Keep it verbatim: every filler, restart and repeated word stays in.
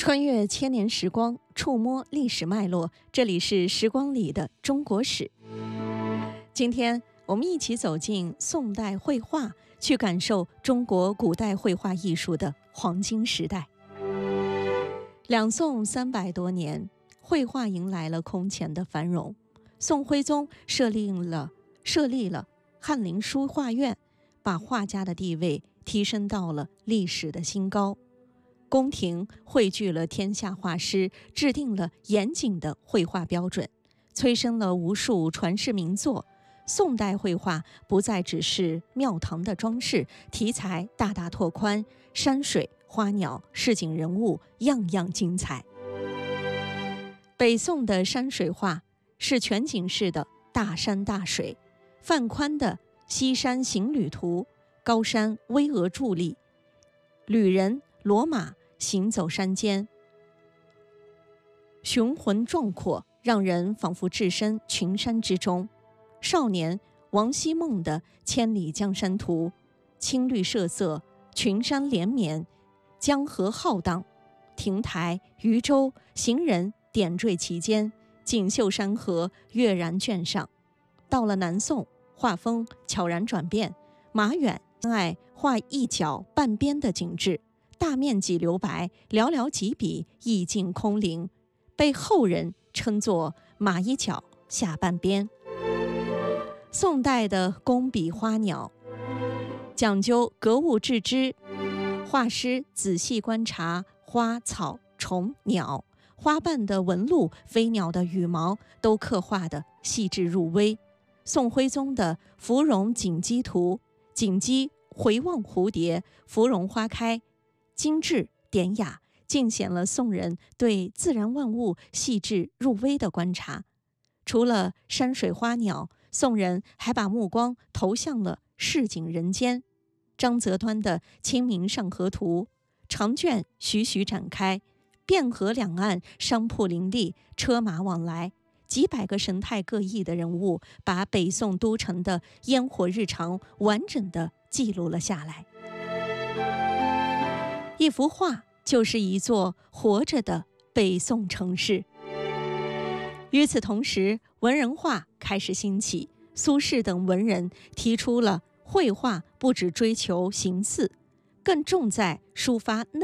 穿越千年时光，触摸历史脉络，这里是时光里的中国史。今天我们一起走进宋代绘画，去感受中国古代绘画艺术的黄金时代。两宋三百多年，绘画迎来了空前的繁荣。宋徽宗设立了设立了翰林书画院，把画家的地位提升到了历史的新高。宫廷汇聚了天下画师，制定了严谨的绘画标准，催生了无数传世名作。宋代绘画不再只是庙堂的装饰，题材大大拓宽，山水、花鸟、市井人物样样精彩。北宋的山水画是全景式的大山大水，范宽的《西山行旅图》，高山巍峨伫立，旅人骡马行走山间，雄浑壮阔，让人仿佛置身群山之中。少年王希孟的《千里江山图》，青绿设色，群山连绵，江河浩荡，亭台渔舟，行人点缀其间，锦绣山河跃然卷上。到了南宋，画风悄然转变，马远爱画一角半边的景致，大面积留白，寥寥几笔，意境空灵，被后人称作马一角下半边。宋代的工笔花鸟讲究格物致知，画师仔细观察花草虫鸟，花瓣的纹路，飞鸟的羽毛都刻画得细致入微。宋徽宗的《芙蓉锦鸡图》，锦鸡回望蝴蝶，芙蓉花开，精致典雅，尽显了宋人对自然万物细致入微的观察。除了山水花鸟，宋人还把目光投向了市井人间。张择端的《清明上河图》，长卷徐徐展开，汴河两岸商铺林立，车马往来，几百个神态各异的人物，把北宋都城的烟火日常完整地记录了下来。一幅画就是一座活着的北宋城市。与此同时，文人画开始兴起，苏轼等文人提出了绘画不只追求形似，更重在抒发内